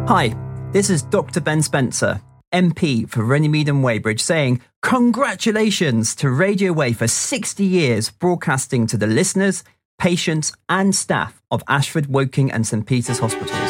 Hi, this is Dr. Ben Spencer, MP for Runnymede and Weybridge, saying congratulations to Radio Way for 60 years broadcasting to the listeners, patients and staff of Ashford, Woking and St Peter's Hospitals.